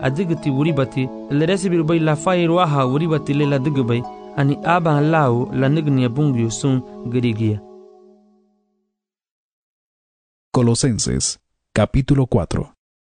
adigti wuribati le resibiru bay la fayru aha wuribati le la digubay ani aba lao la nignia bungyu sun grigia. Colosenses, capítulo 4.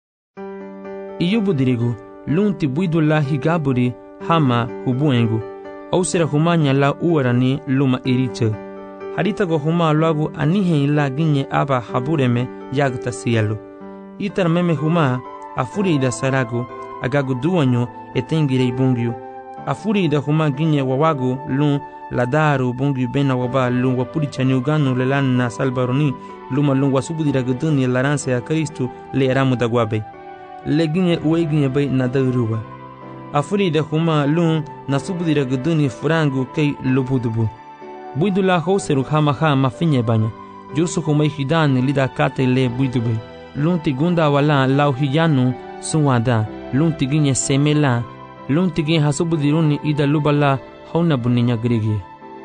Iyubu dirigu, lunti buidu la higaburi hama hubuengu, au sera humanya la uarani luma iriche. Harita go huma luagu anihe ila ginye aba habureme yagta sielu. Itar meme huma, afuri ida saragu, agagu duanyo etengirei bungyu. Afuri ida huma ginye wawagu lun ladaru bungyu bena waba lun wapurichani uganu lelan na salbaroni luma lun wasubudira guduni laranse a Kristu le eramu dagwabe. Le ginye ueginye bay nadaruwa. Afuri ida huma lun nasubudira guduni furangu kei lubudubu. Buidula hoseru hama mafinye banya. Jusu humay hidani lida kate le buidube. Lunti gunda wala lau hiyanu suwada. Lunti ginye semela. Lunti ginye hasubudiruni ida lubala hauna buninya grigi.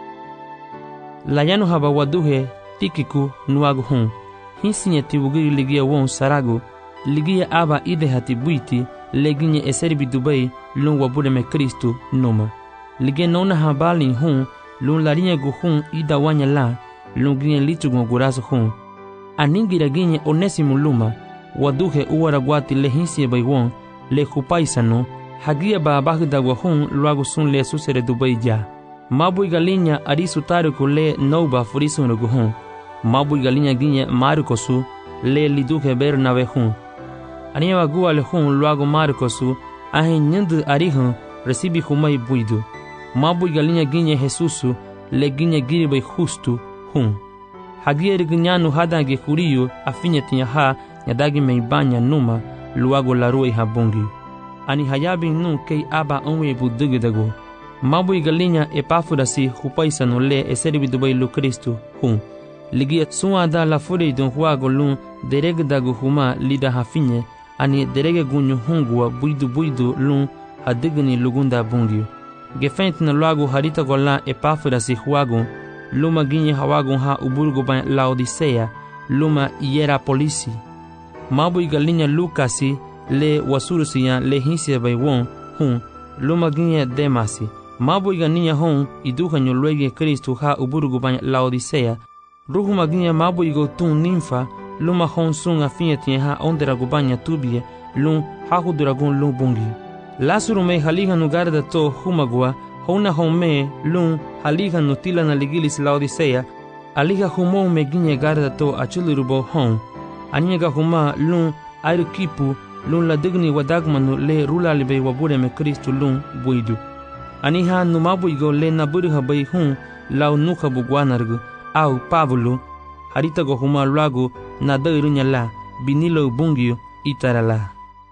Layanu haba waduhe tikiku nuagu hun. Hinsinye tiwugiri ligia won saragu. Ligia aba ide hati buiti. Leginye eseribi Dubai lun wabureme Kristu noma. Ligia nona habali hun. Lun larinye guhun ida wanya la, lun ginye lichugun gurazo hun. Aningira ginye onesimu luma, waduhe uwara guati le hinsie baywon, le hupaisano, hagia ba bagda guhun luagu sun le susere Dubai ja. Mabui galinya arisu tariku le nouba furisun guhun. Mabui galinya ginye marikosu le liduhe bernabe hun. Ania wagua le hun luagu marikosu, ahen nyendu arihun recibi humai buidu. Mabui galinha ginye Jesusu le ginye giribai justu hun. Hagieri ginyanu hadange kuriyo afinye tinya ha nyadagi meibanya numa luago la rua habungi. Ani hayabi nu kei aba onwe budugidago. Mabui galinha epafurasi hupaisano le eseribi Dubai lu Kristu hun. Ligia suada la furi dun huago lun deregdago huma lida hafinye ani derege gunyu hungua buidu lun hadigni lugunda bungi. Gefent na luagu harita gola epafurasi huagu, luma ginye hawagu ha uburgo ban Laodicea, luma Hierapolisi. Mabui galinha Lukasi le wasurusiya le hinsia bai won hun, luma ginye Demasi. Mabui galinha hon iduhanyo luege Kristu ha uburgo ban Laodicea, ruhuma ginye mabui go tun ninfa, luma hon sun afinye ha ondera gubanya tubie, lun hahuduragun lun bungi. Lasuru me haliga no garda to humagua, hona home lun haliga no tila na ligilis Laodicea, aliga humo me ginye garda to achulurubo hon. Aniega huma lun airukipu lun la digni wadagmanu le rula libe wabure me Kristu lun buidu. Aniha numabuigo le naburiha bai hun lau nuka bugwanargu, au Pavulu, harita go huma luagu na dairunya la, binilo bungio itarala.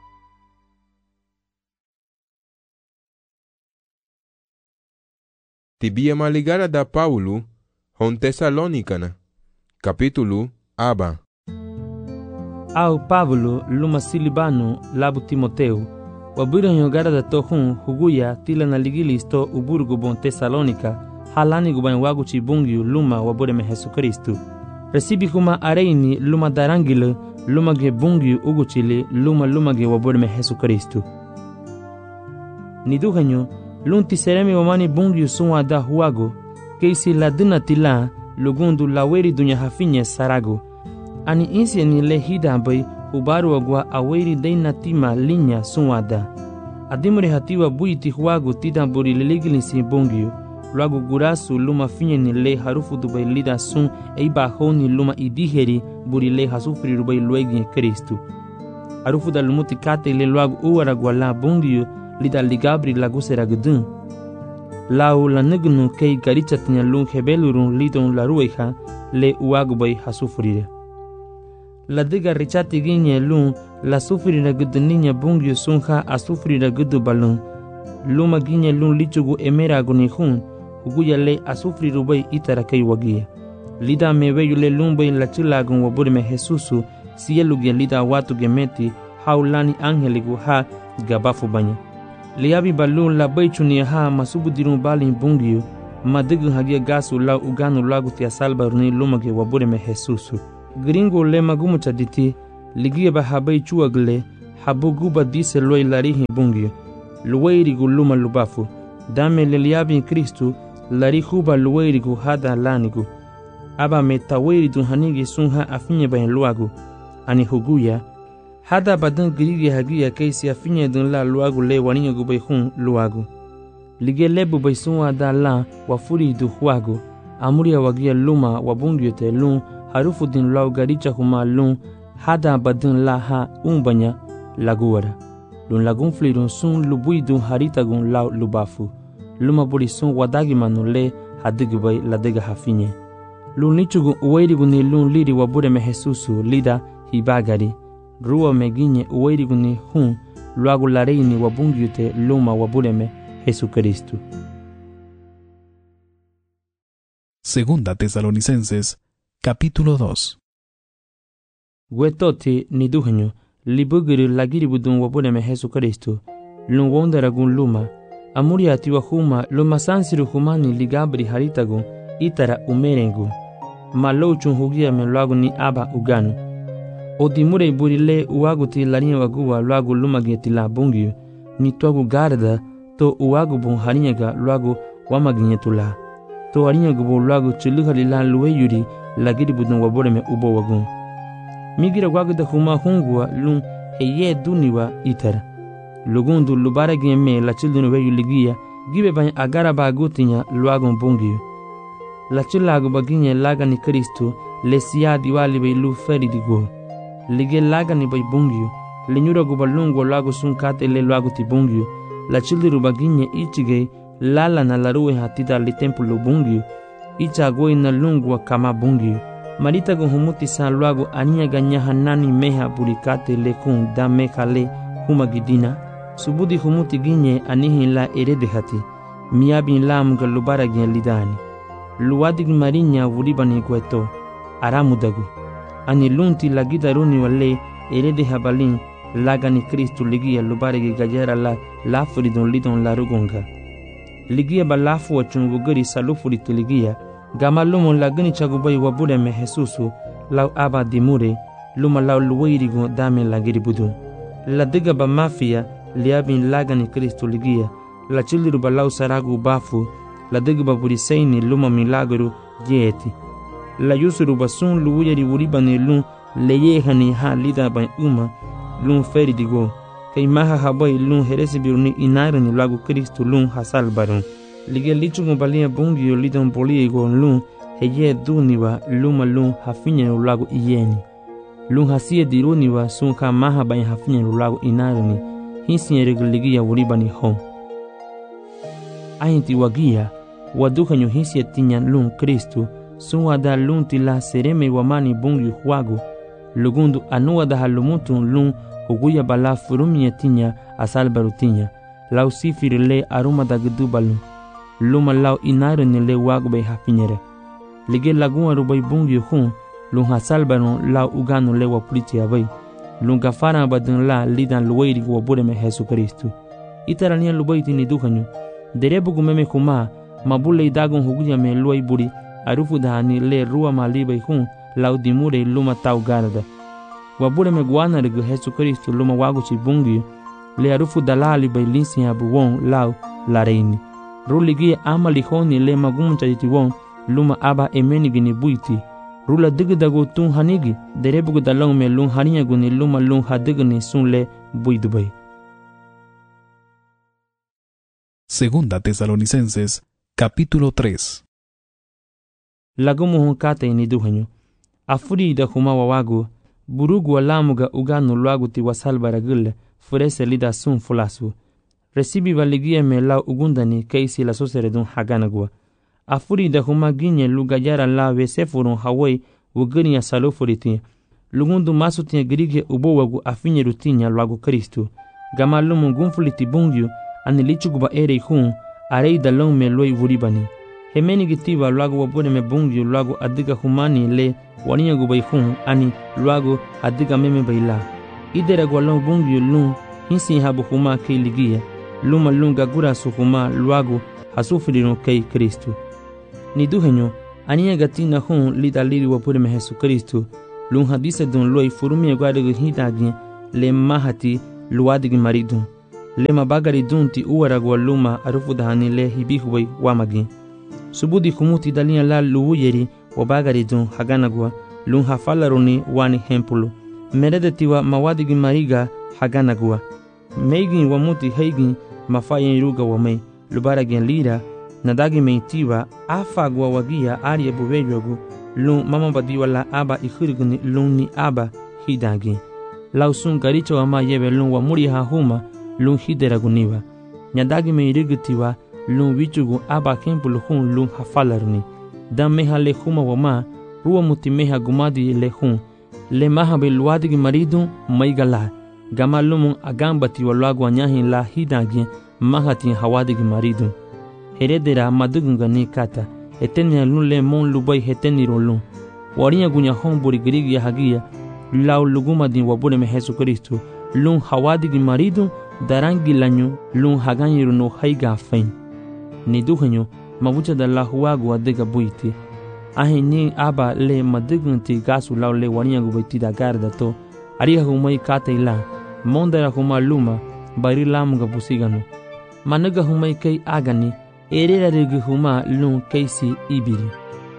Tibia maligara da Paulo, hon Tesalonicana, capítulo aba. Au Pavlo luma Silibano labu Timoteu, wabura nyogara da tohun huguya tila na ligilis to uburgo bon Tesalonica, halani guban wagu chibungiu luma wabure me Jesu Kristu. Recibi kuma areini luma darangile luma ge bungiu uguchile luma ge wabure me Jesu Kristu. Niduhanyo lunti seremi wamani bungiu sunwa da huago, keisi la duna tila lugundu laweri dunya hafinye sarago. Ani insi ni le hida bai hubaru agwa aweri deina tima linya sunwada. Adimuri hatiwa buiti huago tida buri liligilisi bungiu. Luago gurasu luma finye ni le harufu dubai lida sun eiba honi luma idiheri buri le hasufri rubai luegi Kristu. Harufu da lumuti kate le luago uwaragwa la bungiu lida ligabri lagusera gudun. Lau la nugnu kei garichatnya lung hebelurun lidon la rueha le uago bai hasufrire. La diga richati ginye lung la sufrira guduninya bungiu sunha asufrira gudu balung. Luma ginye lung lichugu emera agonihun, huguya le asufri rubai itara kei wagia. Lida meweyu le lumbai la chilagun waburi me Jesusu, sielugia lida watu gemeti, haulani angeligu ha gabafu banya. Liabi balun la baichuni ha masubudirun balin bungiu, madigu hagia gasu la uganu lagu tia salba runi lumage waburi me Jesusu. Gringo le magumu chaditi, ligia ba habai chuagle, habuguba dise loi larihi bungi luwairigu luma lubafu dame leliabi Kristu larihuba luwairigu hada lanigu aba metawairidu hanigi sunha afinye bain luagu ani huguya hada badan girigi hagia kaisi afinye dun la luagu le waninga gu bayhun luagu lige lebu baysunwa da la wafuri du huagu amuria wagia luma wabungi te lun harufu din lau garicha huma lun hada badan la ha umbanya laguara lun lagun flirun sun lubui dun harita gun lau lubafu luma buri sun wadagi manu le hadigu bay ladega hafinye lun nichugu uwairigu ni lun liri wabure me Jesusu lida hibagari ruwa meginye uwairigu ni hun luagu lareini wabungi te luma wabure me Jesucristo. Segunda Tesalonicenses, capítulo 2. Wetoti ni duhenyo, libugiri lagiri budun wabuneme Jesucristo, lun wondaragun luma, amuria tiwa huma luma sansiru humani ligabri haritagun, itara umerengu, malouchun hugia me luagu ni aba uganu. Odimure burile uaguti larinye wagua luagu luma getila bungiu, ni tuagu garda, to uagu bun harinyaga luagu wamaginyetula. To harinyagu bun luagu chiluhalila luwe yuri lagiri budun waboreme ubo wagun. Migira waguda huma hungua lun heye duniwa itara. Lugundu lubara geme la childunu weyu ligia gibe bany agara bagutinya luagun bungiu. La chilagu baginye laga ni Kristo lesia diwali bay lu feridigo. Lige laga ni bay bungiu. Lenyura gubalungu luagu sunkate le luagu ti bungiu. La childiru baginye ichige lala na laruwe hatida li templo bungiu. Icha goi na lungwa kama bungiu. Marita gu humuti san luagu ania ganya hanani meha burikate lekun da mekale humagidina. Subudi humuti ginye anihi la eredehati. Miabin lam galubara gien lidani. Luadig marinya wuribani gueto. Aramudagu. Ani lunti lagidaruni wale eredehabalin. Laga ni Kristu ligia lubarigi gajera la lafuridon lidon la rugunga. Ligia ba lafu wa chunguguri salufuriti ligia. Gama lumo lagani chagubai wabure me Jesusu lau aba dimure luma lau luwairigo dame lagiri budu. La diga ba mafia liabin laga ni Kristu ligia. La chiliru ba lau saragu bafu. La diga ba buriseini luma milagru yeti. La yusuru ba sun luwiri wuribani lun leyehani ha lida ba uma. Lun feri digo, kay maha haboy lun heresi biruni inarani lagu Kristu lun hasal barun. Lige lichungu balia bungiyo lidon poliego lun heye duniwa luma lun hafinya lagu iyeni. Lun hasie diruniwa sunka maha bain hafinya lagu inarani hinsi regaligia wuribani hon. Ainti wagia wadukanyo hinsi tinya lun Kristu sunwa da lun tila sereme wamani bungi huagu. Lugundu anua da halumutun lun huguya bala furumye tinya asal barutinya. Lau sifiri le aruma da gudu balun. Luma lau inarani le wagubay hafinyere. Lige lagun arubay bungi hun lun hasal barun lau uganu le wapuriti abay. Lun gafara badun la lidan luwairi wabureme Jesucristo. Itarania lubayti ni duhanyo. Derebu gumeme kuma mabule idagun huguya me luay buri arufu dahani le ruwa malibay hun lau dimure luma tau garda. Wabure me guana regu Jesucristo luma waguchi bungi le arufu dalali bay linsi abu won lau lareini. Ruligi ama lihoni le magumuncha yiti won luma aba emenigi ni buiti. Rula digidago tun hanigi derebugu dalong me lun haniyagu ni luma lun hadigni sun le buidubay. Segunda Tesalonicenses, capítulo 3. Lagumu hunkate ni duhanyo. Afuri da huma wawagu burugu alamuga uganu luagu ti wasal baragul furese lida sun fulasu. Recibi valigia me lau ugundani kaisi la soseredun haganagua. Afuri da huma ginye lugayara la vesefurun hawai ugani ya salufuriti. Lugundu masu tinya girige ubowagu afinye rutinya luagu Kristu. Gama lumu gunfuliti bungyu anilichuguba ere hun arei da long me loi vuribani. Hemeni gitiba luagu wabune me bungyu luagu adiga humani le waniya gubay hun ani luagu adiga meme bayla. Idera gwalong bungyu lun hinsi habu huma kay ligia. Luma lun gagura su huma luagu hasufirino kay Kristu. Ni duhenyo aniya gatina hun lida liri wapure me Jesucristo. Lun hadise dun loi furumie guadegu hitagin le mahati luadigi maridun lema bagari dunti uwaragwa luma arufudahani le hibihuwai wamagi subudi kumuti dalia la luuyeri wa bagari dun haganagwa lun hafalaruni wani hempulu meredetiwa mawadigi mariga haganagwa meigin wamuti heigin mafayen ruga wamei lubaragen lira nadagi meitiwa afagwa wagia aria buvejogu lun mama badiwa la aba ikhirguni lun ni aba hidagi lausun garicho wama yebe lun wa muri ha huma lun hideraguniwa nyadagi meirigitiwa lun wichugu aba kempulu hun lun hafalarni dam meha le huma wama ruwa muti meha gumadi le hun le maha be luadigi maridun maigala gama lumun agambati wa luagwa nyahin la hidagi mahatin hawadigi maridun heredera madugungani kata etenia lun le mon lubai heteniro lun wariya gunya homburi grigi hagia lau lugumadin wabure me Jesu Kristo lun hawadigi maridun darangi lanyu lun haganyiru no haiga fain ni duhenyo mabucha da la huagu adega buiti ahini aba le madugunti gasu lau le wariya gubaiti da garda to ariha humai kata ila mondara huma luma bari lamuga busigano managa humai kai agani erera rigi huma lun kaisi ibiri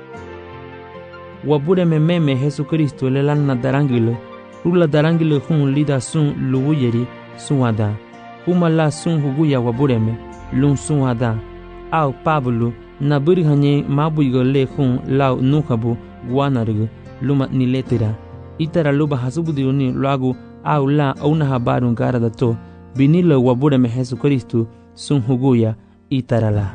wabure me meme Jesu Kristo le lanna darangile rula darangile hun lida sun luwuyeri suwada huma la sun huguya wabure me lun suwada au Pablo na buri hanye mabuigo le hun lau nukabu guanarigo luma niletira itara luba hasubudiuni luagu au la una habarun garada to binilo wabure me Jesu Kristo sun huguya itara la.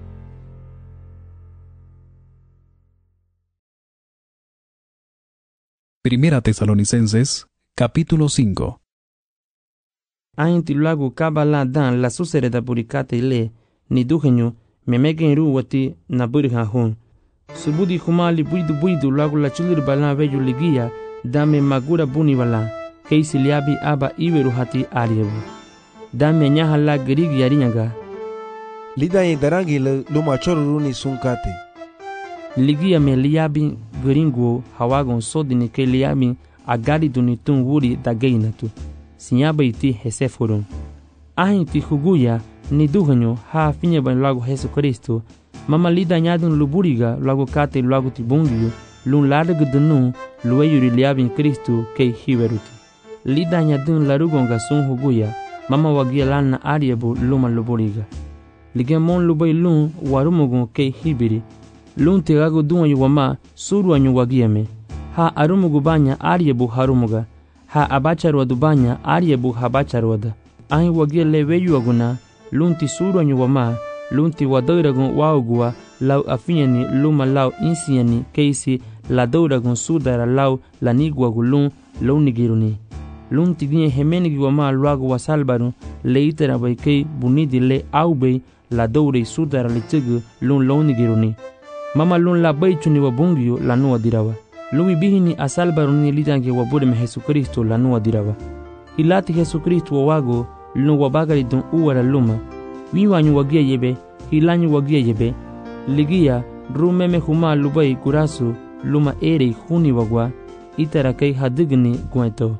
Primera Tesalonicenses, capítulo 5. Ainti luagu kabala dan la susereda purikate ile ni duhenyo memegen ruwati na burha hun subudi humali buidu luagu la chulir bala veju ligia dame magura buni bala keisi liabi aba iweru hati ariebu dame nyaha la gerigi yarinyaga lida yendarangi luma choruruni sunkate ligia me liabi geringo hawagon sodini ke liabi agari dunitun wuri dageinatu sinyaba iti heseforum ahinti huguya ni duhanyo ha finye ban lago Jesu Kristo mama lida nyadun luburiga lago kate lago tibungiyo lun larga dunu luweyuri liabin Kristo ke hiveruti lida nyadun larugonga sun huguya mama wagia lana ariebu luma luburiga ligemon lubay lun warumugun ke hibiri lun tegago duanyo wama suruanyo wagiame ha arumugu banya ariebu harumuga ha abacharwa dubanya ariebu habacharwada ahi wagia leweyu aguna lunti suruanyo wama lunti wadairagun waugua lau afinyani luma lau insiani keisi la dauragun sudara lau laniguagu lun launigiruni lunti ginye hemenigi wama luagu wasalbaru leitera baikei bunidi le aubei la daurei sudara litigu lun launigiruni mama lun la baichuni wabungiyo lanua dirawa lumi bihini asalbaruni lidange wabure me Jesu Kristo lanua dirawa hilati Jesu Kristo wawago lun wabagari dun uwara luma wiwanyu wagia yebe hilanyu wagia yebe ligia rumeme huma lubai kurasu luma ere huni wagwa itara kai hadigni gueto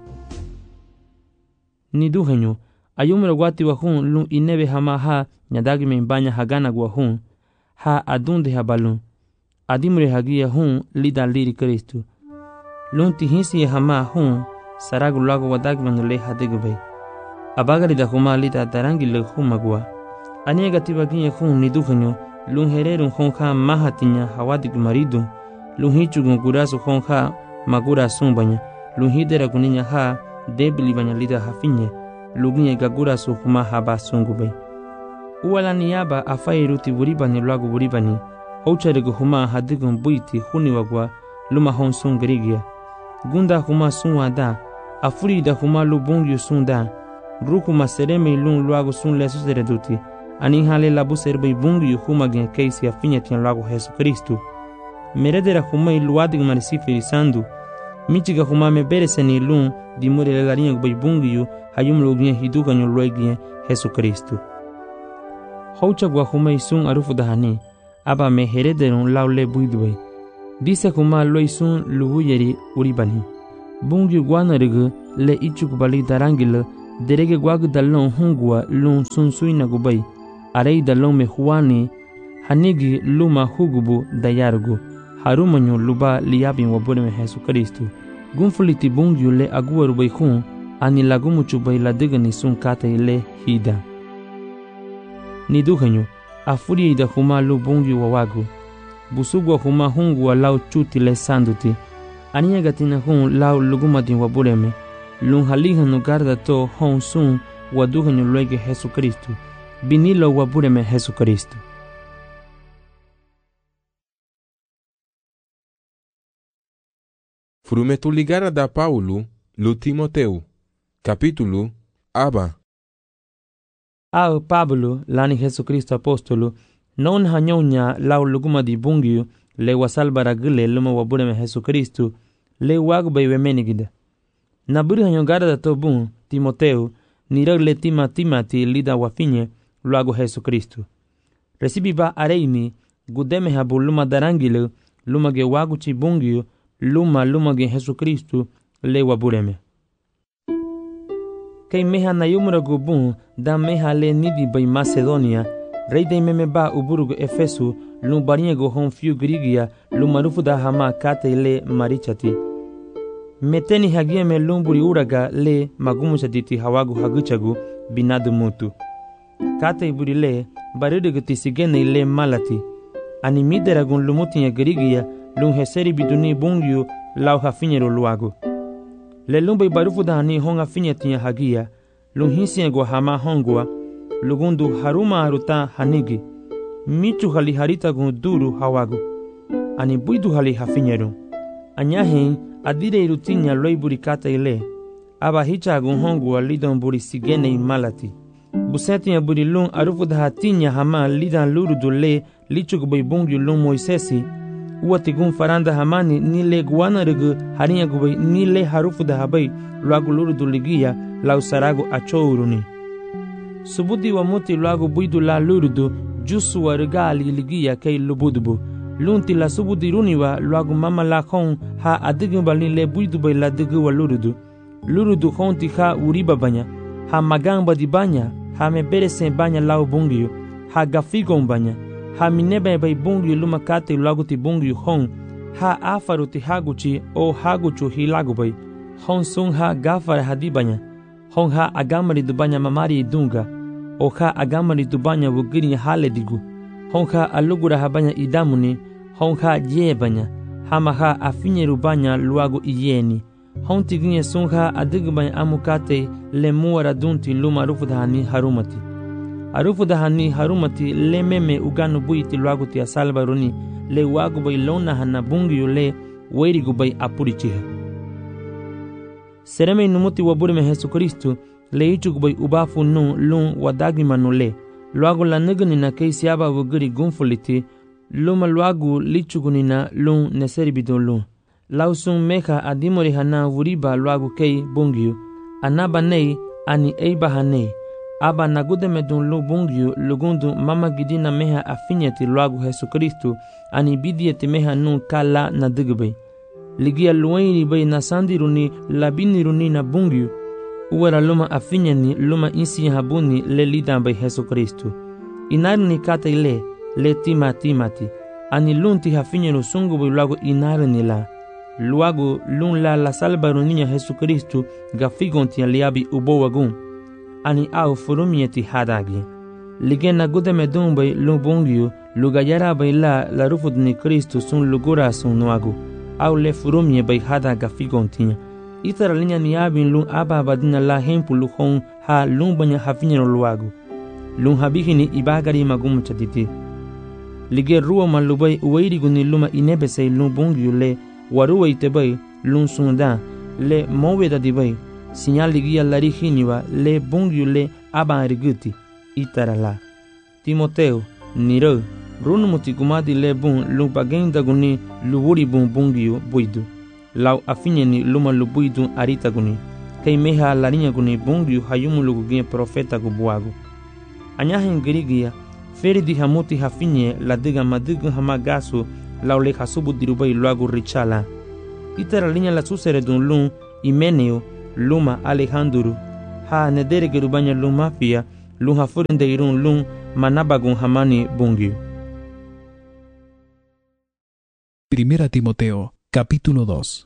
ni duhenyo ayumra wati wa hun lun inebe hama ha nyadagi me banya hagana gwa hun ha adunde habalun adimre hagia hun lida liri Kristo lun tihinsi hama hun saragu lago wadag manule hadigbe abagari da huma lida darangi le huma gwa aniega tibagiye hun ni duhenyo lun hererun hun ha mahatinya hawadig maridu lun hichugun gurasu hun ha magura sumbanya lun hidera kuninya ha debili banya lida hafinye luginye gagurasu huma haba sungube uwala niyaba afairuti buribani lagu buribani houcharegu huma hadigun buiti huni wagwa luma hon sungrigia gunda huma sunwada afurida huma lubungyu sunda rukuma sereme lun lagu sun lesu sereduti ani hale labu serbe bungyu huma gen keisi afinyetian lagu Jesu Kristo meredera huma iluadig marisiferi sandu michiga huma mebereseni lun dimure lelarinha gbai bungyu hayum luginye hiduga nyo lueginye Jesu Kristo houcha gwa huma isun arufu dahani aba me herederun laule buidwe dise huma loisun luwuyeri uribani bungyu gwanarigu le ichuk bali darangil derege wagu dalon hungwa lun sunsuina gubay, arei dalon me huani, hanigi luma hugubu dayargu, harumanyo luba liyabin wabudeme Jesu Kristu. Gunfuliti bungyu le aguwaru bay hun, ani lagumuchu bay ladigani sun kate le hida. Ni duhanyo, afuri ida huma lu bungyu wawagu, busugwa huma hungwa lau chuti le sanduti, aniya gatina hun lau lugumadin wabudeme, lun halihanu garda to hon sun waduhanyo luege Jesu Kristu, binilo wabudeme Jesu Kristu. Frumetu ligara da Paulo, lu Timoteu, capítulo Aba. Ao Pablo, lani Jesu Kristo apostolo, non hanyonya lau luguma di bungyu, le wasalbara gile luma wabudeme Jesu Kristu, le wagbay wemenigida. Naburi hanyo garda to bun, Timoteu, nirag le timati lida wafinye, luago Jesu Kristu. Recibi ba areini, gudeme habu luma darangile, luma ge waguchi bungyu, luma ge Jesu Kristu, le wabudeme. Kei meha na yumura gubun, da meha le nidi bay Macedonia, rei de meme ba uburugo Efesu, lum bariego hon fiu grigia, lumarufu da hama kate le marichati. Meteni hagieme lumburi uraga le magumuchatiti hawagu haguchagu, binadu mutu. Kate iburi le, baridiguti sigene le malati. Ani mideragun lumutinha grigia, lum heseri biduni bungyu, lau hafinero luago. Le lumbai barufu da hani honga finyetinha hagia, lum hinsiego hama hongua, lugundu haruma aruta hanigi, michu hali haritagun duru hawagu, ani buidu hali hafinyeru. Anyahin, adire irutinya loi burikata ile, aba hichagun hongua lidon buri sigene malati. Busetinya buri lung arufu da hatinya hama lidan lurudu le, lichuk bai bungyu lung Moisesi, uatigun faranda hamani nile guana regu harinya gubai nile harufu da habai luagu lurudu ligia lau saragu achouruni. Subudi wa muti luagu buidu la lurudu jusu wa regali ligia kei lubudubu. Lunti la subudi runiwa luagu mama la khon ha adigin bali le buidu bai la digu wa lurudu. Lurudu khonti ha uriba banya, ha magamba di banya, ha mebere sen banya lau bungiyo, ha gafigon banya. Ha minebe bai bungyu luma kate luagu ti bungyu hon, ha afaru ti haguchi o haguchu hilagu bai, hon sun ha gafara hadibanya, hon ha agamari dubanya mamari idunga, o ha agamari dubanya wugiri hale digu, hon ha alugura habanya idamuni, hon ha yebanya, hama ha afinyeru banya luagu iyeni, hon tiginye sun ha adigubanya amukate le muara dunti luma rufudhani harumati. Arufu da hani harumati le meme uganu buiti luagu tia salbaruni le wagu bai lona hana bungiyu le weirigu bai apurichiha. Sereme inumuti wabudeme Jesu Kristu le ichugu bai ubafu nu lun wadagimanu le luagu la nigani na kei siaba wugiri gunfuliti luma luagu lichugu nina lun neseribido lun. Lausun meha adimori hana wuriba luagu kei bungiyu anaba nei ani eiba hanei. Aba nagudeme dun lu bungyu lugundu mama gidina meha afinyeti luagu Jesu Kristu ani bidieti meha nun kala na digbe. Ligia luwairi bay na sandiruni labiniruni na bungyu uwara luma afinyeni luma insi habuni le lidan bay Jesu Kristu. Inarni kata ile le timati ani lunti hafinyenu sungu bay luagu inarni la. Luagu lun la salbaruninya Jesu Kristu gafigonti liabi ubowagun. Ani au furumieti hadagi. Ligena gudeme dumbay lubungyu lugayara bay la rufudni Kristu sun lugura sun nuagu. Au le furumie bay hadaga figontinya. Itara linya ni abin lun ababadina la hempu luhon ha lumbanya hafinyero luagu. Lun habihini ibagari magumuchatiti. Lige ruwa malubay uwairiguni luma inebesay lubungyu le waruwa itebay lun sunda le moweda dibay. Sinyal ligia larihiniwa le bungyu le abanriguti itarala. Timoteu, niro, runumuti kumadi le bun lupagenda guni luburi bun bungyu buidu. Lau afinyeni luma lubuidu arita guni. Kei meha larinya guni bungyu hayumulugu gine profeta gubuagu. Anyahen girigia, feri di hamuti hafinye la diga madigu hamagasu lau le hasubu dirubai luagu richala. Itaralinya la susere dun lun Imeneo, luma Alejandro, ha nederege rubanya lung mafia lung hafurende irun lung manabagun hamani bungio. Primera Timoteo, capítulo 2.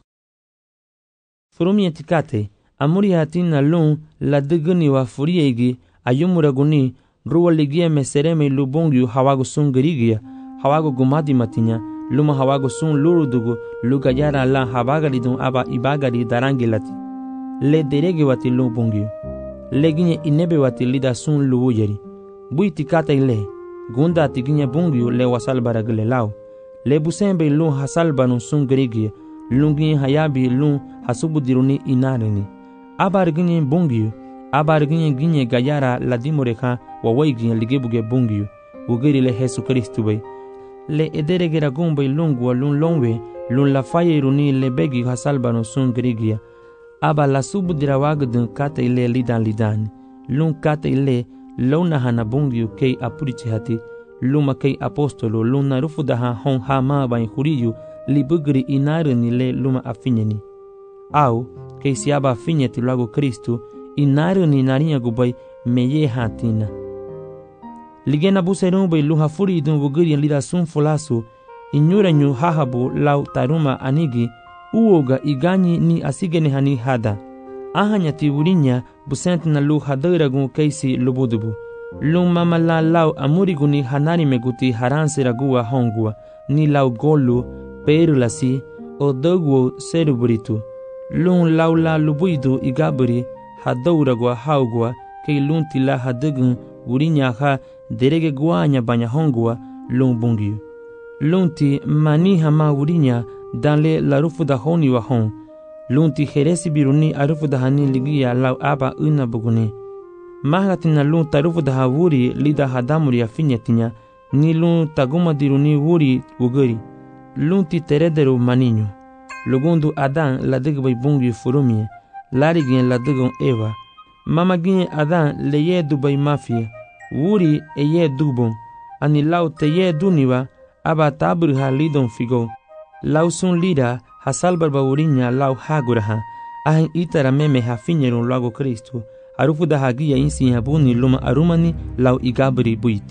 Furumia tikate, amuri hatina lung la degani wa furiegi ayumuraguni ruwa ligia mesereme lubungio hawago sungerigia hawago gumadi matinya luma hawago sun lurudugu lugayara la habagari dun aba ibagari darangilati le derege wati lubungio leginye inebe wati lida sun luwujeri bui tikate ile gunda tiginye bungio le wasal baragle lao le busembe lun hasalbanu sungerigia lungi hayabi lun hasubudiruni inareni abarginye bungio abarginye ginye gayara ladimoreka wawaiginye ligebuge bungio wugeri le Jesu Kristu bai le ederegera gumbai lungwa lun longwe lun la fayeruni le begi hasalbanu sungerigia aba la subudira wagdun kata ile lidan lun kata ile lona hana bungio kei apurichi hati luma kei apostolo luna rufudaha hon hama bai huriyu libugri inareni le luma afinyeni au kei siaba afinyeti lago Kristu inareni narinya gubai meye hatina ligena buserun bai luha furi dun wugiri lida sun fulasu inyuranyu hahabu lau taruma anigi uoga iganyi ni asigene hani hada ahanya tiwurinya busent na lu hadaragun keisi lubudubu lung mamala lau amuriguni hanari meguti haranse ragua hongua ni lau golu perulasi o doguo seruburitu lung lau la lubuidu igaburi hadauragua haugua kei lunti la hadagun wurinya ha derege guanya banya hongua lung bungio lunti mani hama wurinya danle la rufuda honi wa hon lunti heresi biruni arufuda hani ligia lau aba una buguni mahatina lung tarufuda ha wuri lida hadamuri afinyetinya ni lung taguma diruni wuri wugeri lunti terederu maninyo lugundu adan la digbai bungio furumie larigien la digon eva mama gien adan leye dubai mafia wuri eye dubon ani lau teye duniwa aba taburha lidon figo lau sun lida hasalbarba wurinya lau haguraha ahin itara meme hafinyerun lago Kristu arufuda hagia insi habuni luma arumani lau igabri buiti.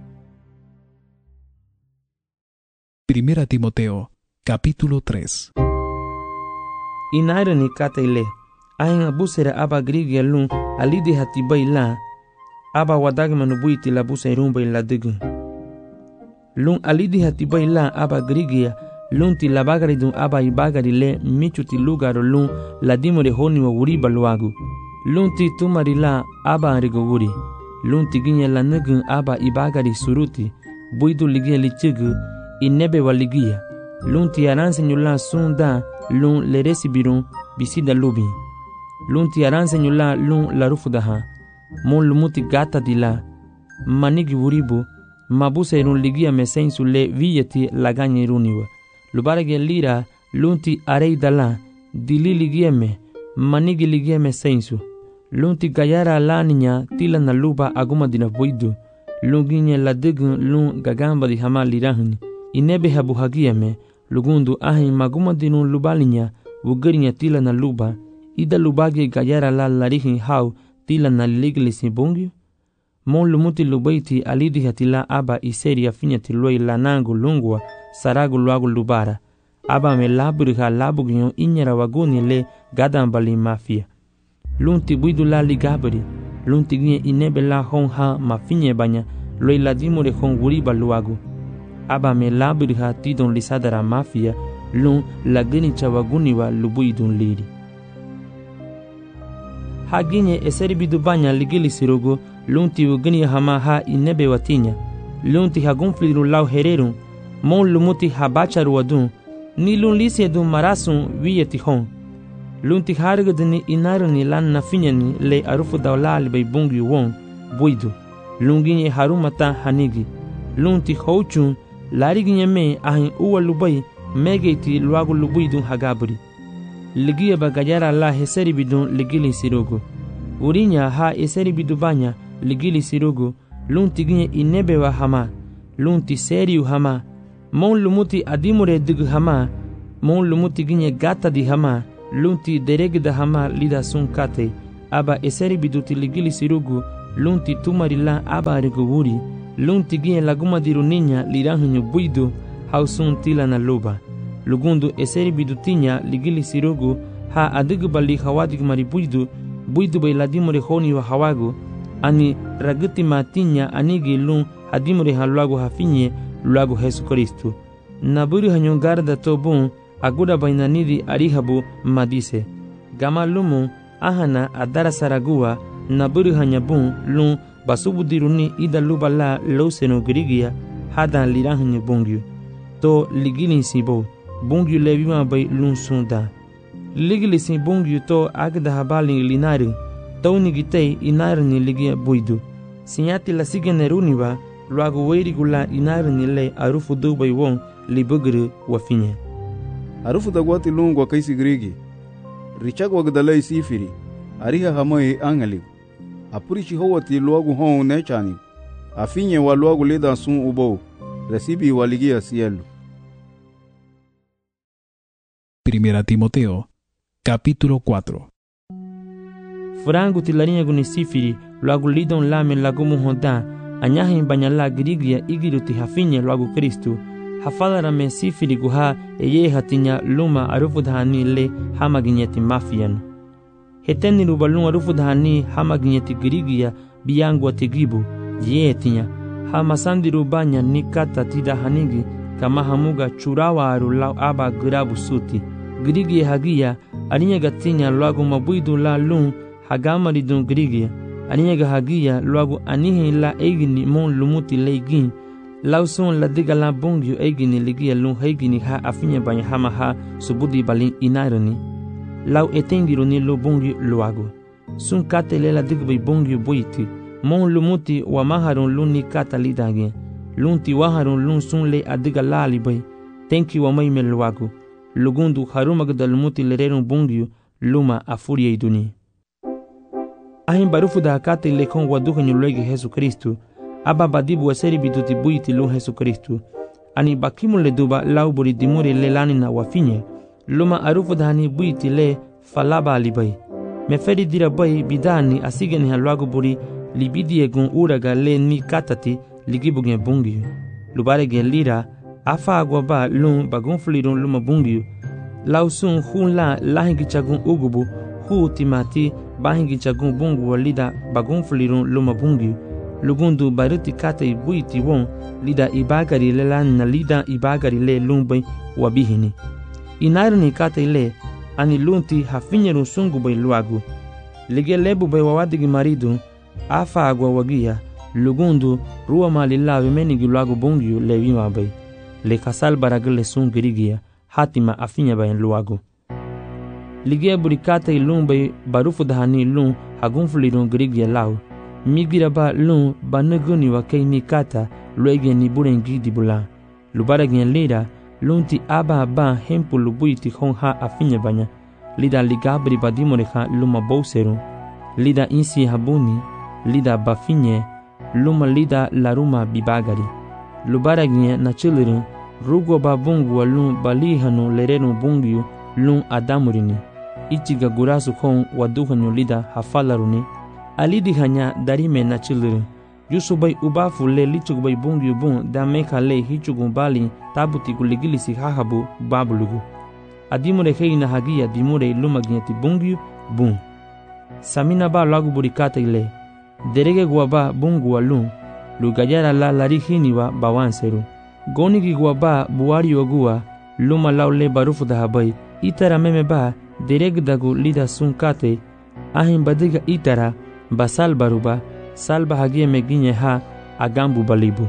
Primera Timoteo, capítulo 3. Inairani kataile ahin abusera aba grigia lun alidi hatibai la aba wadagmanu buiti la buserumba la digun lun alidi hatibai la aba grigia lunti la bagari dun aba ibagari le michuti lugaro lun la dimore honi wa wuriba luagu lunti tumari la aba arigo wuri lunti ginye la nugun aba ibagari suruti buidu ligia lichigu inebe wa ligia lunti aranse nyula sunda lun le resibirun bisida lubi lunti aranse nyula lun la rufudaha mon lumuti gata dila manigi wuribu mabuse irun ligia mesensu le viyeti laganye iruniwa lubarage lira lunti arei dala dili ligieme manigi ligieme sensu lunti gayara laninya tila na luba aguma dina buidu lunginye la digun lun gagamba di hama lirahuni inebe habu hagieme lugundu ahin maguma dinun lubalinya wugerinya tila na luba ida lubage gayara la larihin hau tila na liglisi bungio mon lumuti lubaiti alidi hatila aba iseri afinyati loi lanangu lungwa saragu luagu lubara aba me laburiha labugyo inyara waguni le gadambali mafia lunti buidu la ligabri lunti ginye inebe la honha mafinye banya loi ladimure hon wuriba luagu aba me laburiha tidon lisadara mafia lun lagini chawaguni wa lubuidun liri haginye eseri bidu banya ligili sirogo lunti ugini hama ha inebe watinya lunti hagunfliru lau hererun mon lumuti habacharu wadun ni lun lisi edun marasun wiyeti hon lunti hargadini inaruni lan nafinyani le arufu dawlali bay bungi won buidu lunginye harumata hanigi lunti houchun lariginye me ahin uwa lubai megeiti luagu lubuidun hagaburi ligiya bagayara la heseri bidun ligili sirogo urinya ha eseri bidubanya ligili sirogo lunti ginye inebe wa hama lunti seriu hama mon lumuti adimure digu hama mon lumuti ginye gata di hama lunti deregda hama lida sun kate aba eseri biduti ligili sirugu lunti tumarila aba areguguri lunti gie laguma diru niña liranhuñu buidu hausun tila na luba lugundu eseri bidutinya ligili sirugu ha adigu bali hawadig mari buidu bay ladimore honi wa hawagu ani raguti matinya anigi lun hadimore haluagu hafinye luagu Jesu Kristu naburi hanyo garda tobun aguda bainanidi arihabu madise gama lumu ahana adara saragua naburi hanyabun lun basubudiruni ida lubala louseno grigia hada liranhanyo bungyu to ligili sibo bungyu levima bay lun sunda ligili si bungyu to agda habali linari to nigitei inari ni ligia buidu sinyati la sigeneruniwa luagu weirigula inari ni le arufu dubay won libugru wafinye arufu dagwati lungwa kaisi grigi richag wagdalai sifiri ariha hamai angaligu apurichi howati luagu hon nechani afinye wa luagu leda sun ubo recibi waligia cielo. Primera Timoteo, capítulo 4. Frangu tilarinya guni sifiri luagu lidon lame lagumu honda anyahin banyala grigia igiruti hafinye luagu Kristu hafadara me sifiri guha eye hatinya luma arufu dhani le hamaginyeti mafiano heteni rubalun arufu dhani hamaginyeti grigia biyangu atigibu ye tinya hamasandi rubanya nikata tida hanigi kama hamuga churawa arulau aba grabu suti grigia hagia alinya gatinya luagu mabuidu la lun hagama ridun grigia alinya gahagia luagu anihi la egini mon lumuti leigin lauson la diga la bongyu egini ligia lun heigini ha afinya banya hama ha subudi balin inarani lau etengiru ni lo bongyu luagu sun kate le la diga bay bongyu boiti mon lumuti wa maharun lun ni kata lidage lunti waharun lun sun le adiga lali bay tenki wa mai me luagu lugundu harumagda lumuti lererun bongyu luma afuria iduni ahin barufu da kate le kon waduka nyulege Jesu Kristu aba badibu waseri biduti buiti lun Jesu Kristu ani bakimu le duba lau buri dimuri le lani na wafinye luma arufu dhani buiti le falaba alibai meferi dira bai bidani asigeni haluagu buri libidi egun uraga le ni katati ligibugen bungiyu lubare gen lira afa agwa ba lun bagun fulirun luma bungiyu lau sun hun la lahingi chagun ugubu hu timati bahingi chagun bungu walida bagun fulirun luma bungiyu lugundu baruti kate buiti won lida ibagari le lan na lida ibagari le lumbai wabihini inarni kate le ani lunti hafinyeru sungu bay luagu lige lebu bay wawadigi maridu afa agwa wagia lugundu ruwa malila menigi luagu bungyu lewima bay le kasal baragale sungirigia hatima afinya bay luagu lige burikate lumbay barufu dahani lun hagunfulirun girigia lau migira ba lun banaguni wa kei ni kata luege ni burengi dibula lubara gen lira lunti aba ba hempu lubuiti hon ha afinya banya lida ligabri badimore ha luma bouseru lida insi habuni lida bafinye luma lida laruma bibagari lubara gen na chilirin rugo ba bungu wa lun balihanu lerenu bungu lun adamurini ichiga gurasu hon waduhanu lida hafalaruni alidi hanya darime na children yusubay ubafu le lichugubay bungu bun da meka le hichugun bali tabuti guligilisi hahabu babulugu adimure heina hagia dimure lumagneti bungu bun samina ba lagu burikata ile derege guaba bungu walun lugayara la larihini wa bawanseru gonigi guaba buari ogua luma laule barufu dahabai itara meme ba derege dagu lida sunkate ahin badiga itara basal baruba salba hagie meginye ha agambu balibu.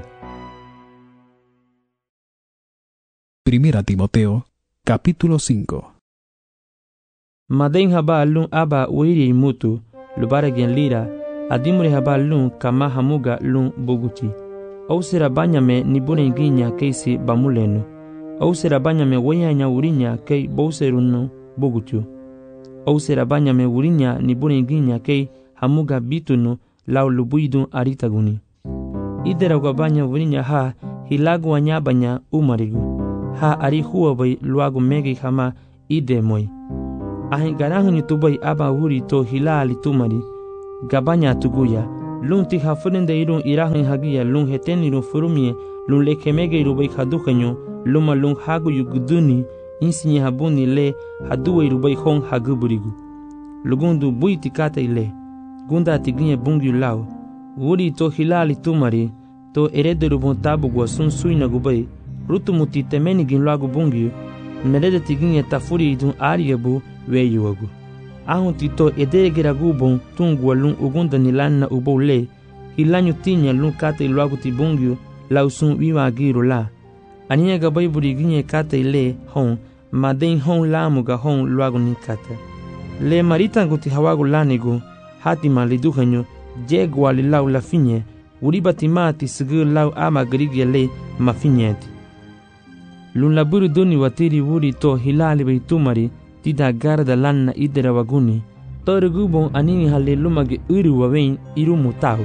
Primera Timoteo, capítulo 5. Maden haba lun aba uiri mutu lubara gen lira adimure haba lun kama hamuga lun buguti au sera banyame ni bune ginya keisi bamulenu au sera banyame weyanya urinya kei bouserunu bugutu au sera banyame urinya ni bune ginya kei hamuga bitunu lau lubuidun aritaguni idera gwabanya urinya ha hilagu wanyabanya umarigu ha ari huwa bai luagu megi hama ide moi Ahin garanganyo tubay aba wuri to hilali tumari. Gabanya tuguya. Lung ti hafurende irung irahin hagia lung heten irung furumie lung lekemege irubay hadukanyo luma lung hagu yuguduni insinye habuni le haduwa irubay hong haguburigu. Lugundu buiti kata ile. Gunda tiginye bungyu lao. Wuri to hilali tumari to erederu bontabu gwa sun suina gubay. Rutumuti temeni gin lagu bungyu. Merede tiginye tafuri idun ariyabu weyuagu. Ahun tito edegera gubon tungwa lung ugunda nilanna ubou le. Hilanyu tinya lung kata iluagu tibungyu lau sun wiwa agiru la. Aniya gabay buriginye kata ile hon. Maden hon lamu ga hon luagu ni kata. Le maritangu ti hawagu lanigu. Hatima liduhanyo. Jegwa li lau la finye. Uriba timati sigur lau ama grigya le ma finyeti. Lun laburu duni watiri wuri to hilali bay tumari. Tida garda lanna idera waguni. Torugubon anini hale lumage uru wawein irumu tahu.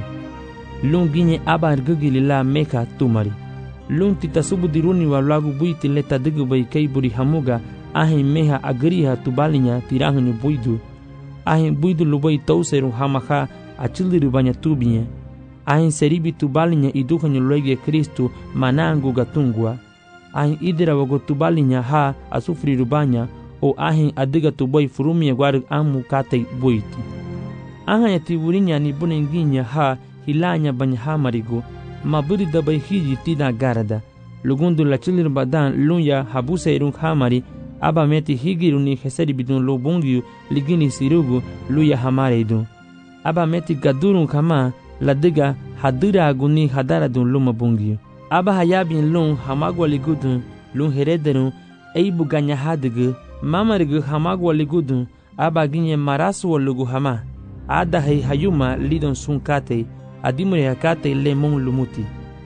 Lun ginye abar gugili la meka tumari. Lun tita subu diruni wa lagu buiti leta digu bay kaiburi hamuga. Ahin meha agriha tubalinya tirahani buidu. Ahin buidu lubay tauseru hamaha achiliru banya tubinya. Ahin seribi tubalinya iduhanyo loige Kristu manangu gatungwa. Ahin idera wago tubalinya ha asufriru banya. O ahin adiga tuboy furumia guarug amu katay buiti. Ahan ya tiburinya ni bunenginya ha hilanya banya hamarigo. Maburi dabay hiji tida garada. Lugundu la chilir badan lunya habuse irung hamari. Aba meti higiru ni heseri bidun lo bungyu ligini sirugu luya hamare idun. Aba meti gadurung kama ladiga hadira aguni hadara dun luma bungyu. Aba hayabin lung hamagwa ligudun lung herederun eibu ganya hadigu. Mamarigu hamagwa ligudun aba ginye maraswa lugu hama. Ada hayuma lidon sun kate adimure hakate le mon lumuti.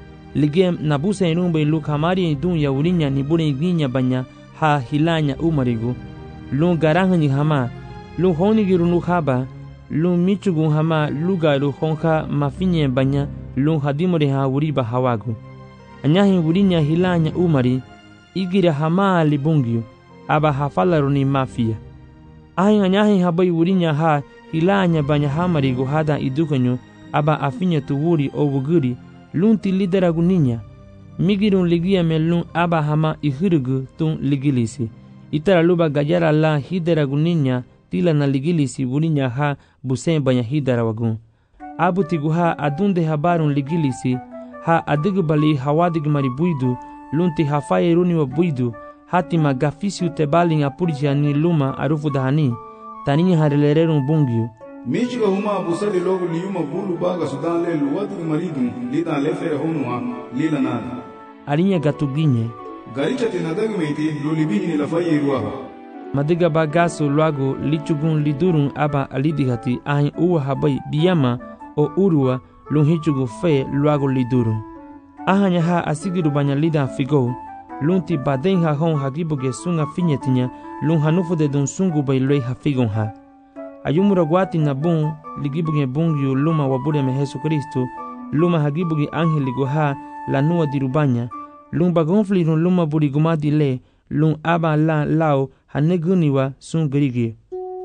Ligem nabusa inumbe luk hamari idun ya urinya ni bure ginya banya ha hilanya umarigu. Lung garanganyi hama. Lung honigiru nuk haba. Lung michugun hama lugaru honka mafinye banya. Lung hadimure ha uriba hawagu. Anyahi urinya hilanya umari. Igira hama libungyu. Aba hafalaru ni mafia. Ahin anyahi habay urinya ha hilanya banya hamarigu hada idukanyo. Aba afinya tuwuri o wuguri. Lung ti lideragu ninya. Migirun ligia melun aba hama ihirugu tun ligilisi. Itara luba gajara la hideragu ninya tila na ligilisi wurinya ha busen banya hidara wagun. Abu tigu ha adunde habarun ligilisi ha adigu bali hawadig mari buidu lunti hafaye runi wa buidu hatima gafisi utebalin apurja ni luma arufu dahani taninya harelererun bungyu. Michiga huma busali logo liyuma bulu baga sudan le luwadu maridun lida lefere honua lila nada. Arinya gatuginye. Garicha tinadagi meiti lulibini ni lafaye ruaha. Madiga bagaso luago lichugun lidurun aba alidigati ahin uwa habay biyama o urua lunhichugu fe luago lidurun. Ahanya ha asigiru banya lida figo lunti baden ha hon hagibuge sunga finyetinya lun hanufu de dun sungu bay loi ha figon ha. Ayumura guati na bun ligibuge bungyu luma wabure me Jesu Kristo luma hagibuge angeligo ha la nuwa dirubanya lung bagonfli run luma burigumadi le lung aba la lao haneguniwa sun grigi.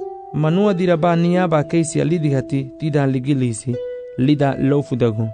Manua diraba ni aba keisi alidihati tida ligilisi lida lofudagun.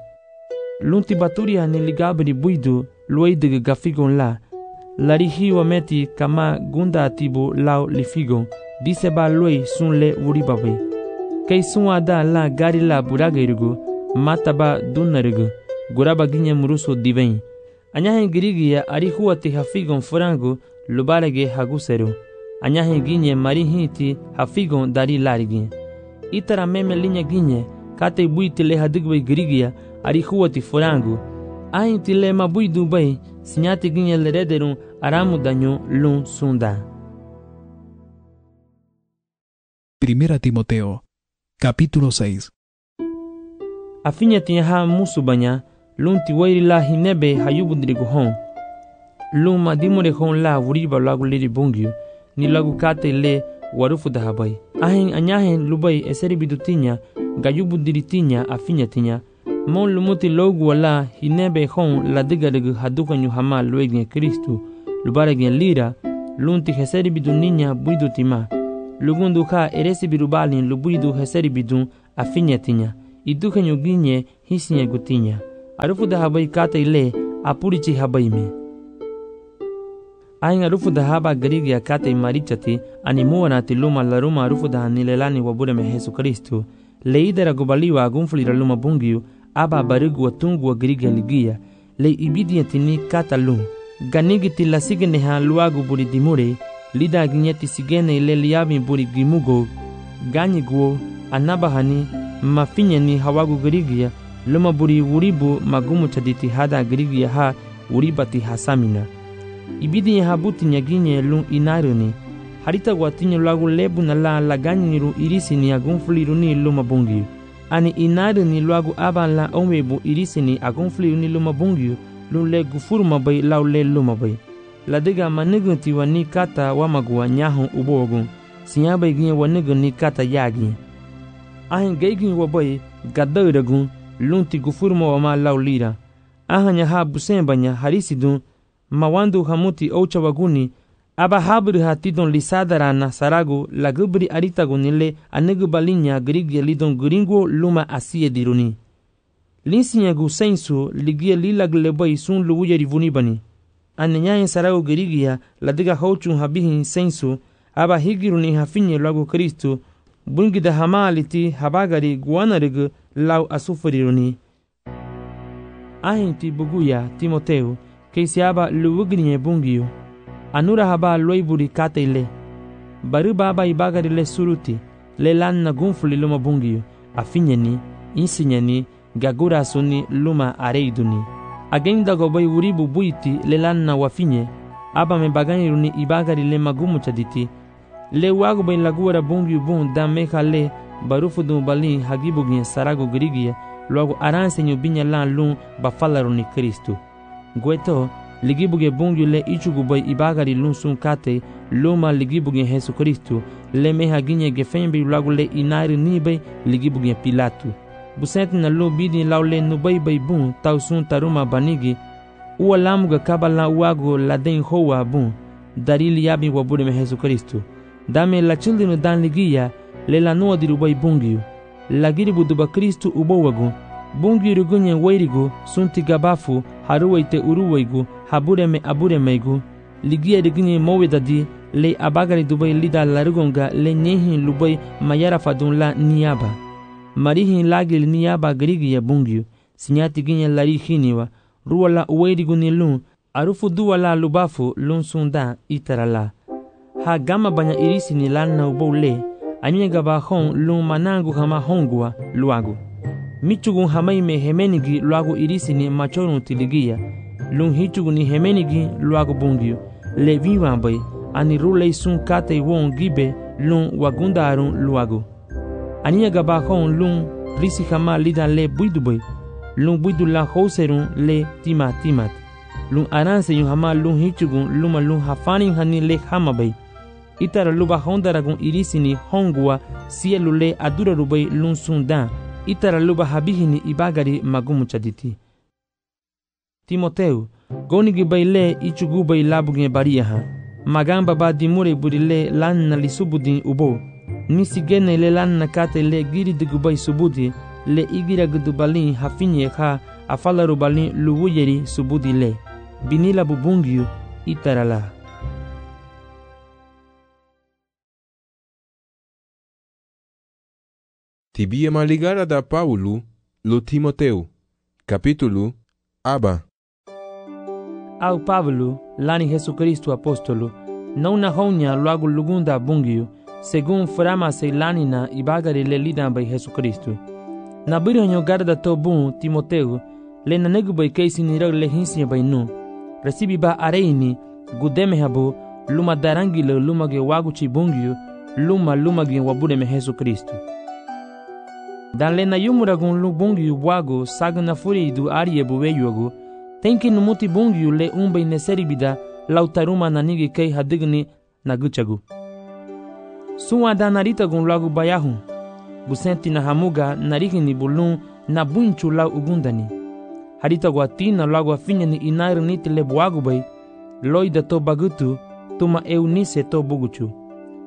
Lunti baturia ni ligabri buidu luidig gafigon la. Larihiwa meti kama gunda atibu lao lifigon. Dise ba loi sun le uribabe. Kei sun ada la gari la buragerigu mataba dunarigu. Guraba ginye muruso diven. Anyahen girigia arihuwa te hafigon forango lubarege haguseru. Anyahen ginye marihiti hafigon dari larigin. Itara meme linya ginye kate buiti le hadigwe girigia arihuwa te forango. Ahin ti le mabui dubai sinyati ginye lerederun aramu danyo lun sunda. Primera Timoteo, capítulo 6. Afinya tiha musubanya lunti wairi la hinebe hayubundrigu hon. Luma dimure hon la wuriba lagu liri bungyu ni lagu kate le warufu dahabai. Ahin anyahen lubai eseri bidutinya gayubundiritinya afinya tinya. Mon lumuti logu wala hinebe hon la digarigu hadukanyu hama luegin Kristu lubaregen lira lunti heseri biduninya buidutima. lugundu ka eresi birubalin lubuidu heseri bidun afinyetinya iduke nyuginye hisinye gutinya arufu da habai kata ile apurichi habaime aing arufu da haba garigia kata imarichati animuwa na tiluma laruma arufu da hanilelani wabure me Yesu Kristo leidera gubaliwa agunfulira luma bungiu aba barigu watungu wa garigia ligia le ibidia tini kata lum ganigi tilasigene ha luagu buri dimure lida ginyeti sigene ile liabi buri gimugo ganyiguo anabahani mafinyeni hawagu garigia luma buri wuribu magumu chaditi hada garigia ha uribati hasamina ibidi habuti nyaginye lun inaruni harita gwatinya lagu lebu na la laganyiru irisini agunfuliruni luma bungiu ani inaruni lagu aban la omebu irisini agunfuliruni luma bungiu lun le gufuru mabai lau le luma bai ladega manigunti wani kata wamagua nyahu ubogun siyabai ginye wanigun ni kata yagi ahin geigin wabai gaddairagun lunti gufuru mawama lau lira ahanya ha busembanya harisidun mawandu hamuti oucha waguni aba habri hatidon lisadarana saragu lagubri aritagunile anegu balinya grigia lidon gringo luma asie diruni linsinyagu sensu ligia lilagleba sun luuya rivunibani anenyaye saragu grigia ladiga houchun habihin sensu aba higiruni hafinye lagu Kristo bungida hamaliti habagari guanarigu lau asufuriruni ahinti buguya Timoteo keisiaba luwugrinye bungiyo anura haba loiburi kataile bari baba ibagari le suruti le lanna gunfuli luma bungiyo afinyeni insinyeni gagura suni luma areiduni agenda gobai wuribu buiti le lanna wafinye aba me bagani ibagari le magumu chaditi le wago bai lagura bungiyo bun da mekale barufudu bali hagibugi sarago grigia logo aransenyo binya lan lun bafalaruni Kristo Gweto ligibuge bungu le ichugubai ibagari lunsun kate loma ligibuge Yesu Kristo le meha ginye gefembi lagu le inari nibai ligibuge Pilatu busent na lo bidi laule nubai bai bun tausun taruma banigi uwa lamuga kabala wago laden hoa bun darili yabi wabure me Yesu Kristo dame la childinu dan ligia le la noa dirubai bungiu lagiri buduba Kristo ubowagu bungiru gunye wairigu sunti gabafu haruwaite uruwaigu habureme aburemeigu ligia digunye mowedadi le abagari dubai lida larugonga le nyehin lubai mayara fadun la niyaba marihin lagil niyaba grigiya bungiu sinyati ginye larihiniwa ruwala uwairigu nilun arufu duwala lubafu lun sunda itarala ha gama banya irisi ni lana ubole anye gaba hon lun manangu hama hongua luagu michugun hamaime hemenigi luagu irisini machorun tiligia lun hichuguni hemenigi luagu bungiu le viwambai ani rulei sun kate won gibe lun wagundarun luagu ania gabahon lun risi hama lidan le buidubai lun buidu la houserun le timat lun aranse yun hama lun hichugun luma lun hafanin hani le hamabai itara luba hondaragun irisini hongua sielu le adurarubai lun sundan itara luba habihini ibagari magumu chaditi Timoteo gonigi baile ichugu bai labuge bariyaha magamba ba dimure burile lanna li subudin ubo nisigene le lanna kate le giri digubai subudi le igira gudubalin hafinye ha afalaru balin luwuyeri subudi le binila bubungiu itarala Tibia maligara da Paulo lo Timoteo capítulo aba au Pablo lani Yesu Kristo apostolo não na honya logo lugunda bungiu según frama se lani na ibagari le lidan bai Yesu Kristo na biranyo garda to bun Timoteo le na negu bai kaisi ni le hinsi bai nu recibi ba areini gudeme habo luma darangi le luma ge wagu chi bungiu luma ge wabude me Yesu Kristo dan le na yumuragun lu bungiu wago sagna furi du arie buweyugo tenki numuti bungiu le umbai neseribida lautaruma nanigi kei hadigni naguchagu suwa da narita gun lagu bayahu busenti na hamuga narigini bulun na bunchu lau ugundani harita guatina lagu afinyani inair niti le buagu bai loida to bagutu tuma eunise to buguchu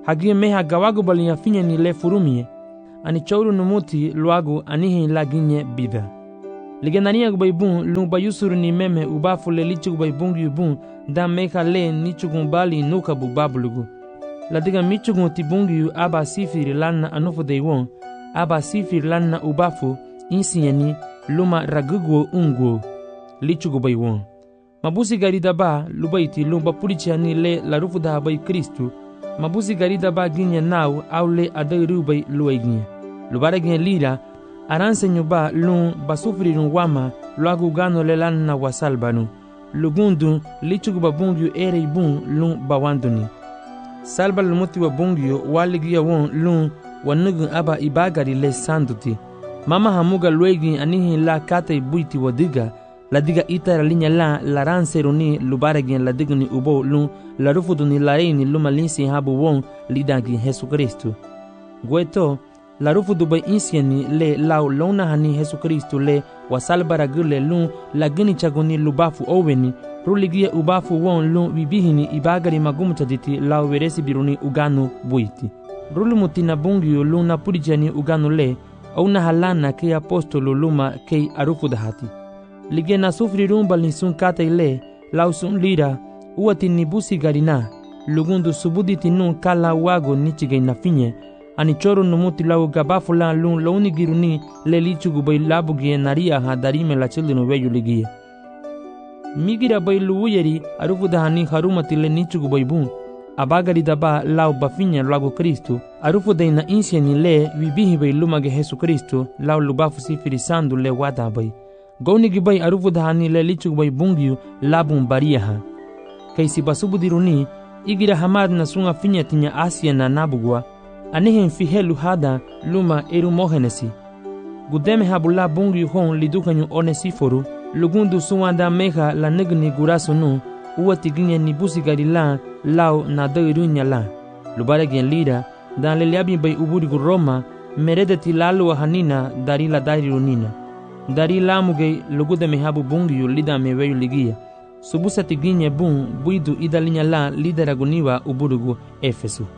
Hagie meha gawago bali afinya ni le furumie. Ani chauru numuti luagu anihi laginye bida. Ligenania gubaibun lumba yusuru ni meme ubafu le lichu gubaibungu yubun da meha le nichugun bali nuka bubabulugu. Ladiga michugun tibungu yu aba sifiri lana anufu deiwon, aba sifiri lana ubafu insieni luma raguguo unguo lichu gubaibun. Mabusi garida ba lubaiti lumba purichani le larufu da habai Kristu. Mabusi garida ba ginye nau au le adairu bai luaiginye. Lubare ginye lira aranse nyuba lun basufri run wama luagu gano le lana wasalbanu. Lugundu lichugu babungyu ere ibun lun bawanduni. Salba lumuti wa bungyu waligia won lun wanugun aba ibagari le sanduti. Mama hamuga luegi anihi la kata ibuiti wadiga. La diga itara linya la ranse runi lubare ginye la diga ni ubo lun la rufudu ni laini luma linsi habu won lidagi Jesu Kristu. Gueto la rufudu bai insieni le lau lona hani Jesu Kristu le wasalbara gule lun la gini chagoni lubafu oweni ruligia ubafu won lun bibihini ibagari magumu chaditi lau veresi biruni uganu buiti. Rulumutina bungiyo lun na purijani uganu le au na halana ke apostolo luma ke arufuda hati. Lige na sufri rumbal ni sun kata ile lau sun lira uati ni busi garina lugundu subuditi nun kala wago nichige na finye ani choro numuti lau gabafu la lun launi giruni le lichugu bai labu gie naria ha darime la children weyu ligie. Migira bai luuyeri arufu dahani harumati le nichugu bai bun abagari daba lau bafinya lago Kristu arufu daina insieni le vibihi bai lumage Jesu Kristu lau lubafu sifiri sandu le wada bai. Goni gibai arufu dahani le lichugu bai bungiu labun bariaha. Kaisi basubu diruni igira hamad na sunga finya tinya Asia na nabugwa anihen fihelu hada luma eru mohenesi. Gudeme habula bungiu hon lidukanyu onesiforu lugundu suwanda meha la negni guraso nu uati ginye nibusi garila lau na dairunya la. Lubare gen lira dan leliabi bai uburigu Roma meredeti lalu hanina dari la dairunina. Dari lamuge lugude mehabu bungiu lida meweyu ligia. Subusati ginye bun buidu idalinya la lideraguniwa uburugu Efesu.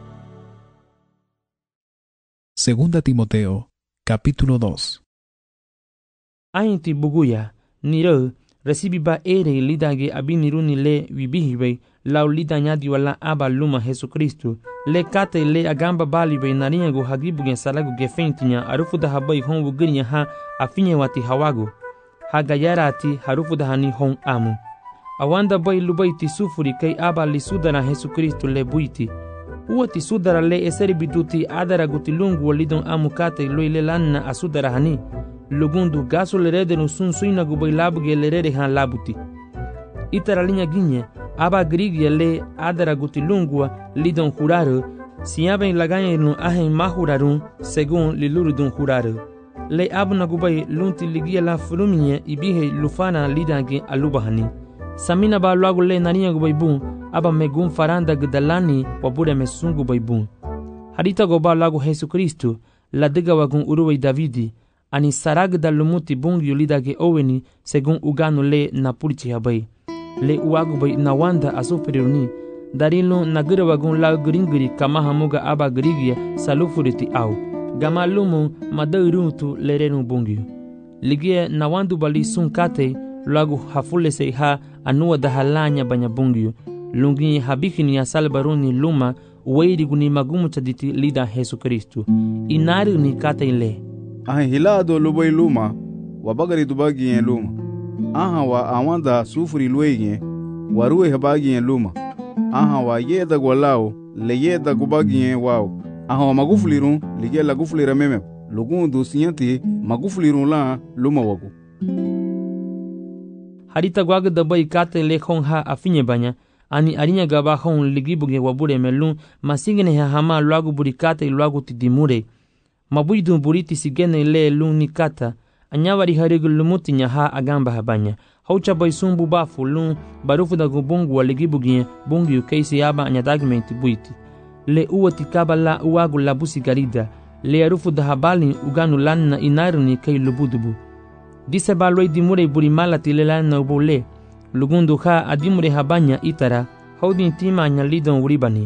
Segunda Timoteo, capítulo 2. Ainti buguya, niro, recibiba ere lidage abiniruni le vibihibe, lau lidanyadi wala aba luma Jesu Kristu, le kate le agamba balibe narinyago hagibugen salagu gefentinya arufuda habai hongu girinya ha afinye wati hawagu, hagayarati harufuda hani hon amu. Awanda bai lubaiti sufuri kai aba lisudara Jesu Kristu le buiti. Uati sudara le eseri biduti adara gutilungu walidon amukate loile lanna asudara hani. Lugundu gaso lerede no sun suina gubai labuge lerede han labuti. Itara linya ginye aba grigia le adara gutilungu lidon juraro. Siyabe laganya no ahen mahurarun segun lilurudun juraro. Le abu na gubai lunti ligia la furumie ibihe lufana lidange alubahani. Samina ba luagu le naniya gubaibun aba megun faranda gdalani wabure mesun gubaibun. Harita goba luagu Jesu Kristu la diga wagun uruwei Davidi ani sarag dalumuti bungi yulidage oweni segun uganu le na purichi habai. Le uagu bai na wanda asufriruni darilu nagira wagun la gringiri kama hamuga aba grigia salufuriti au. Gama lumu madairutu lerenu bungi. Ligie na wandu bali sun kate luagu hafule se ha anua dahalanya banyabungyu lungi habikini ya salbaruni luma uweiri guni magumu chaditi lida Jesu Kristu inari ni kata ile hilado lubai luma wabagari dubagi yen luma wa awanda sufuri luege waruwe habagi yen luma wa yeda gwalao le yeda gubagi yen wao wa magufulirun lige la gufulira meme lugundu siyanti magufulirun la luma wagu. Harita gwaga dabai kate le khon ha afinye banya ani arinya gaba khon ligibuge wabure melun masingene ha hama lwagu burikate lwagu tidimure mabuidu buriti sigene le lun nikata anyawari harigu lumutinya ha agamba habanya haucha bai sumbu bafu lun barufu da gubungu waligibuge bungu keisi yaba anyadagmenti buiti le uwati kabala uwagu labusi garida le arufu da habali uganu lanna inaruni kay lubudubu. Dise baloi dimure burimala tilela na ubole. Lugundu ha adimure habanya itara. Haudin tima nya lidon uribani.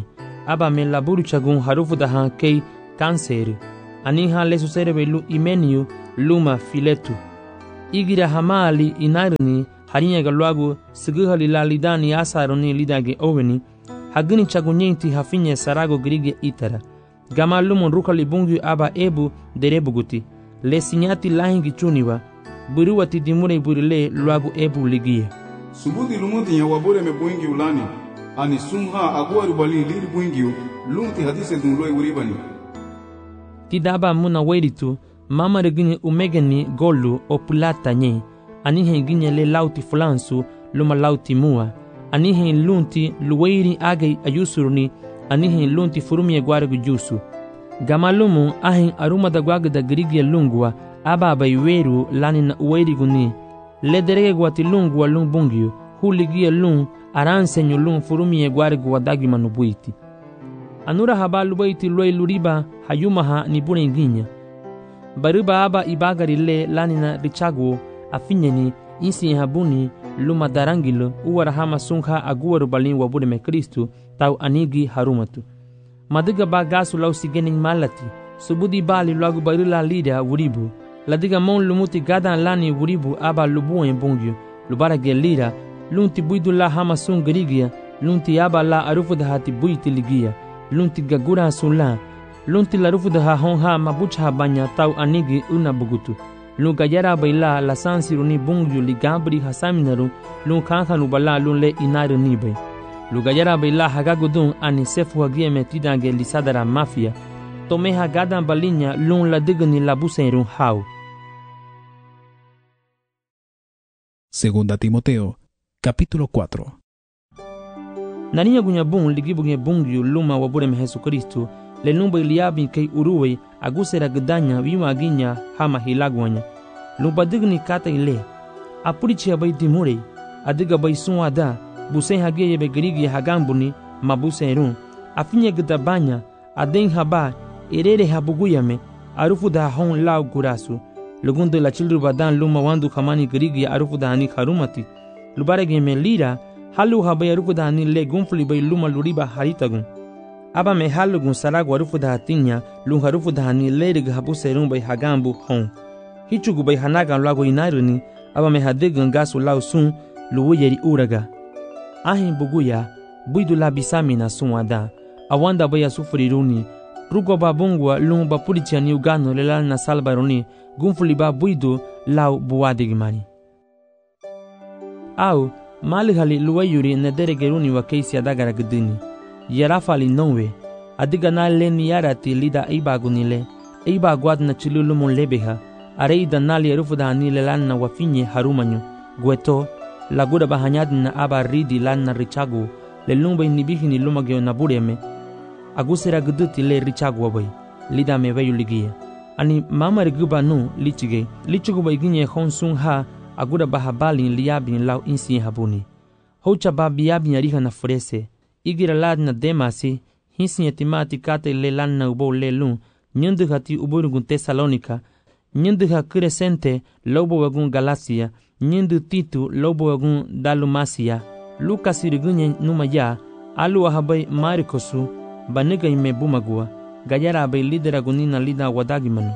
aba me laburu chagun harufu da han kei kanseru. Ani han lesu serebe lu imeniu luma filetu. Igira hamali inarni harinya galwagu siguhali la lidani asaroni lidage oweni. Hagini chagunyenti hafinye sarago grige itara. Gama lumun rukali bungu aba ebu derebuguti. Le sinyati lahingi chuniwa. Buruwati dimure burile luagu ebu ligie. Subuti lumuti ya wabole me buingi ulani. Ani sumha aguaru bali liri buingiu. Lumti hadise dunloi uribani. Tidaba muna weritu. Mama regini umegeni golu o pulata nye. Anihe ginye le lauti fulansu luma lauti mua. Anihe lunti luweiri age ayusurni. Anihe lunti furumie guargu jusu. Gamalumu ahin aruma da guaga da grigia lungua. Aba baiweru lani na uweiri guni. Le derege guati lungua lung bungiu. Huligia lung aransenyo lung furumie guargu wadagi manubuiti. Anura haba lubaiti loi luriba hayumaha ni bune inginya. Baruba aba ibagari le lanina richaguo afinyeni insi habuni luma darangilo uwarahama sungha aguwaru balin wabude me Kristu tau anigi harumatu. Madiga ba gasu lau sigening malati subudi bali lagu barila lida wuribu ladiga mon lumuti gadan lani wuribu aba lubuen bungyu lubara gelira lunti buidu la hama sungrigia lunti aba la arufu da hati buiti ligia lunti gagura sunla lunti larufu da honha mabucha banya tau anigi una bugutu lu gajara baila la sansiruni bungyu ligabri hasaminaru lu kankhanu bala lu le inaru nibe lu gajara baila hagagudun ani sefu hagie metidange lisadara mafia tome hagadan balinya lu la digni la busenrun hau. Segunda Timoteo, capítulo 4. Naniya gunyabun ligibuge bungyu luma waburem Jesucristo le numba iliabi kei uruwe agusera gdanya wima ginya hama hilagwanya lumba digni kata ile apurichi abai dimure adiga bai sunwada busen hage yebe grigi hagambuni mabuserun afinye gdabanya aden haba erere habuguyame arufu da hon lau gurasu lugundo la chilru badan luma wandu kamani grigi arufu da hani harumati lubarege me lira halu haba arufu da hani le gunfli bai luma luriba haritagun aba me halugun saragu arufu da hatinya lung harufu da hani lerig habu serun bai hagambu hon hichugu bai hanagan lago inaruni aba me hadegan gasu lau sun luwu yeri uraga ahin buguya buidu la bisamina sunwada awanda bai asufriruni rugo babungwa lung bapurichani ugano lelal na salbaruni gunfuli ba buidu lau buwadigimani au malihali luwayuri na deregeruni wa keisi adagara gdini yarafali nonwe adiga na leni yarati lida ibagunile ibagwad na chilulumun lebeha areida nali arufu da hanile lanna wafinye harumanyu gweto laguda bahanyad na aba ridi lanna richagu le lumba inibihini lumagyo na bureme agusera gduti le richagu wabai lida me veyu ligia ani mama riguba nu lichugu bai ginye honsun ha aguda bahabali liabin lau insi habuni hocha babiabin yariha na furese igira lad na demasi hinsi yatimati kate le lan na ubo le lun nyundu hati uburugun Tesalonika nyundu ha Crescente lobo wagun Galacia nyundu Titu lobo wagun Dalumasia Lucas irigunye numaya alu ahabai Marikosu baniga ime bumagua gayara abai lidera gunina lida wadagimanu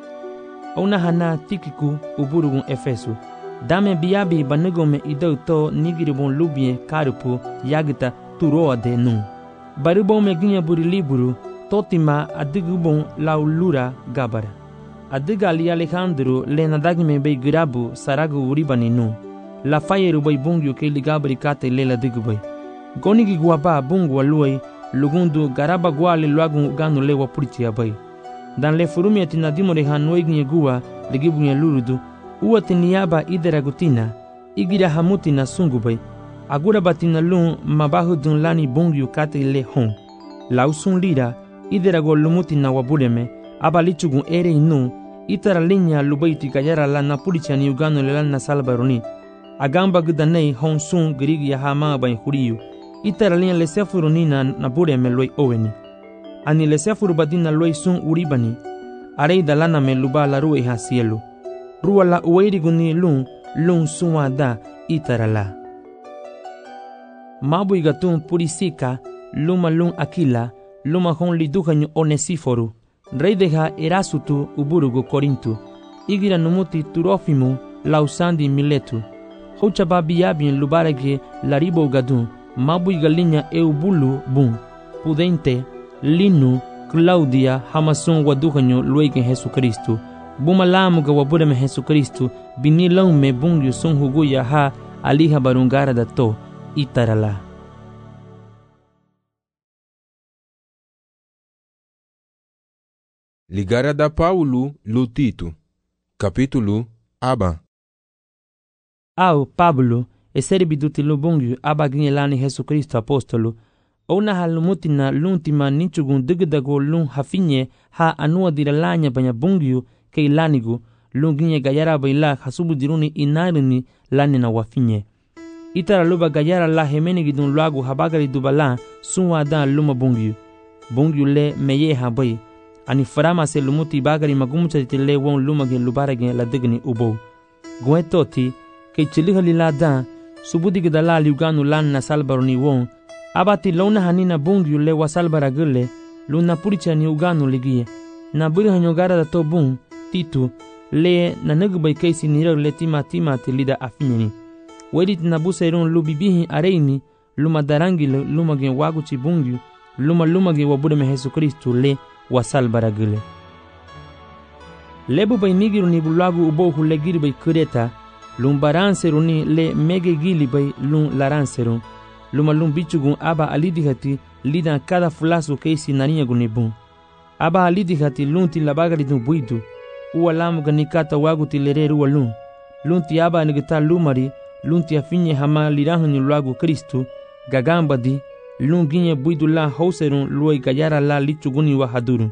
ona hana Tikiku uburugun Efesu dame biabi banigome idauto nigiribon lubie karupu yagita turoa de nu baribon meginya buri liburu totima adigubon laulura gabara adiga ali Alejandro le nadagme be girabu saragu uribani nu la fayeru bay bungyu ke ligabri kate le la digubay gonigi guaba bungu aluai lugundu garaba gwale luagun ganu le wapuriti abay dan le furumi atina dimore hanoignye guwa ligibunya lurudu uwati niyaba idera gutina igira hamutina sungubay agura batina lun mabahudun lani bungyu kate le hon lausun lira idera go lumuti na wabuleme abalichugun ere inu itara linya lubaiti gayara lana pulichani ugano le lana salbaroni agamba gudanei hon sun grigi ya hama bain huriyu itara linya le sefuruni na buleme loi oweni ani le sefuru badina loi sun uribani arei dalana me luba la ruwe ha cielo ruwa la uweiri guni lun sunwa da itara la mabu igatun purisika luma lun akila luma hon liduhanyo Onesíforo, rey deja Erasutu uburugo Corinto, igira numuti Turófimo lausandi Miletu, houchaba biabin lubarage laribo gadun, mabui galinha Eubulu bun, Pudente, Lino, Claudia, Hamason waduhanyo luegen Jesucristo, bumalamuga wabureme Jesucristo, binilaume bungyo son huguya ha aliha barungara dato, itarala. Ligara da Paulo lo Tito. Capítulo aba. Ao Pablo, eseribiduti lubungyu abaginelani Jesucristo apostolo, ona halumutina luntima ninchugun digdago lun hafinye ha anua diralanya banya bungyu ke ilanigu lunginye gayara baila hasubu diruni inarini lanina wafinye. Itara luba gayara la hemeni gidun luagu habagari dubala sunwa dan luma bungyu. Bungyu le meye habai. Ani farama se lumuti bagari magumucha titile won lumage lubarage la digni ubo. Guetoti ke chiliha lila dan subudi gidala liuganu lan na salbaroni won abati lona hanina bungyu le wasalbara gule luna puricha ni uganu ligie na buri hanyogara da to bung titu le na nagbai kaisi nira le tima lida afinyeni wedit na busairun lubibihi areini luma darangi lumage waguchi bungyu lumage wabude me Jesucristo le wasalbara gule lebu bay nigiru ni bulagu ubo hulle girbay kureta lumbaranseruni le mege gili bay lun laranserun lum bichugun aba alidihati lidan kada fulasu keisi naniya gunibun aba alidihati lunti labagari dun buidu uwa lamu ganikata waguti lereru walun lunti aba nigita lumari lunti afinye hama lirahuni luagu Kristu gagamba di lun ginye buidu la hauserun luay gayara la lichuguni wa hadurun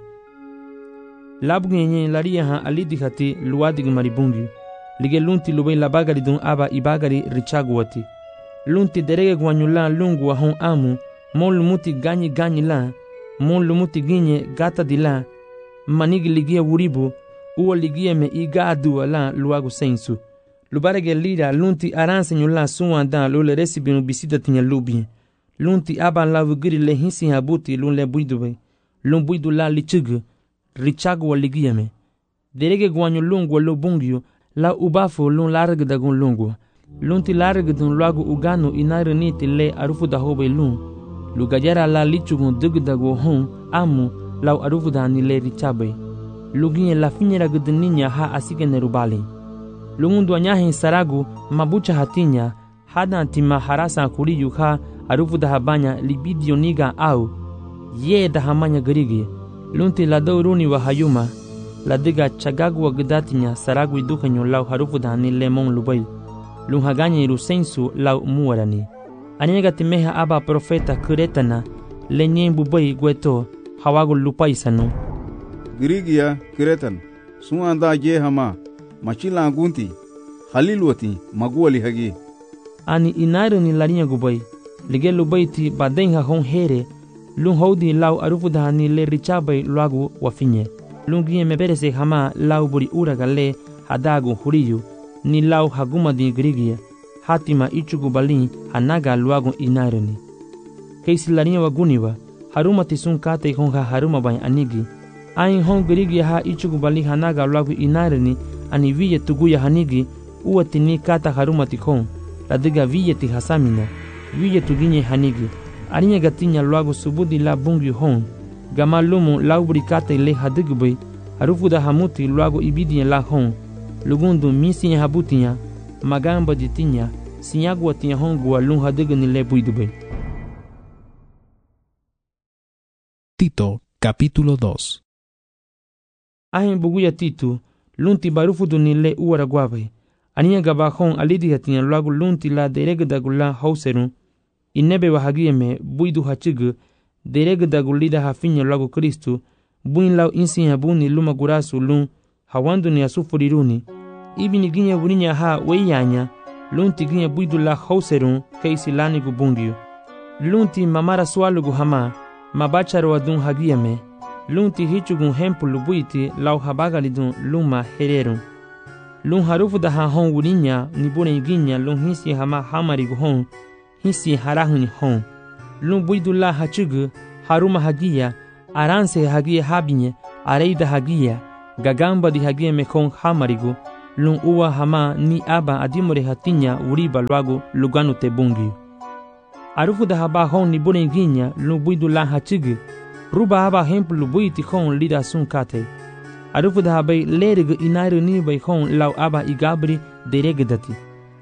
labgunye laria ha alidihati luadig maribungi lige lunti lubay labagari dun aba ibagari richaguwati lunti derege guanyula lungu wa hon amu mon lumuti ganyi la mon lumuti ginye gata di la manigi ligie wuribu uwa ligie me igadu la luagu sensu lubarege lira lunti aranse nyula suwa dan lule resibinu bisida tinya lubi lunti aba la vugiri le hinsi habuti lunle buidube lun buidu la lichugu richagu wa ligie me derege guanyu lungu wa lubungyu la ubafu lun larg dagun lungu lunti largdun luagu uganu inarini tile arufu da hobe lun lugajara la lichugun digdago hon amu lau arufu da nile richabe luginye la finyera gudninya ha asige nerubali lumundu anyahin saragu mabucha hatinya hada tima harasa kuriyu ha arufu da habanya libidio niga au ye da hamanya garigi lunti la dauruni wa hayuma la diga chagagu wa gudatinya saragu idukanyo lau harufu da nile mon lubai lunhaganye rusensu lau muarani anyega timeha aba profeta kuretana lenyen bubai gweto hawagu lupaisanu Grigia Kretan suanda je hama machila gunti halilwati maguali hagi ani inarani larinya gubai lige lubaiti badenha hon here lun hodi lau arufudani le richabai luagu wafinye lungie meberese hama lau buri uragale hadagu huriyu ni lau haguma di Grigia hatima ichugu balin hanaga luagu inarani keisi larinya waguniwa haruma tisun kate honga haruma bai anigi ain hon Grigia ha ichugu balin hanaga luagu inarani ani viye tuguya hanigi uwatini kata haruma tikon ladiga viye ti hasamina viye tuginye hanigi arinya gatinya luagu subudi la bungi hon gamalumu laubri kate le hadigbai harufuda hamuti luagu ibidinya la hon lugundu misinya habutinya magamba ditinya sinyagwa tinya hongwa lun hadigni le buidube. Tito, capítulo 2. Ahin buguya Tito, lunti barufudu ni le uwara guabai. Aninya gabahon alidi hatinya luagu lunti la deregdagula hauserun. Inebe wahagiyeme buidu hachigu deregdagulida hafinya luagu Kristu. Buin lau insinya buni luma gurasu lun hawandu ni asufuriruni. Ibini ginya wuninya ha weyanya. Lunti ginya buidu la hauserun keisi lani gubungiu. Lunti mamara swalugu hama. Mabacharo wadun hagiyeme. Lunti hichugun hempulu buiti lau habagalidun luma hererun. Lun harufu da ha hon wuninya nibune ginya lun hisi hama hamarigu hon. Hisi harahuni hon. Lun buidu la hachugu haruma hagiya Arance hagia habinye, areida hagia, gagamba di hagia mekon hamarigo, lun uwa hama ni aba adimore hatinya uriba luago lugano te bungi. Arufu da haba hon ni borenginya lun buidu la hachigi, ruba haba hemplu lu buiti hon lida sun kate. Arufu da haba lerige inairu ni bai hon lau aba igabri deregedati.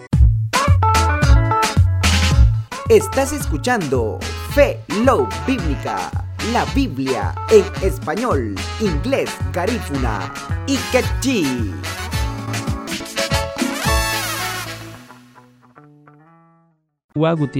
Estás escuchando Fe Love Bíblica, la Biblia en español, inglés, garífuna y quechí. Waguti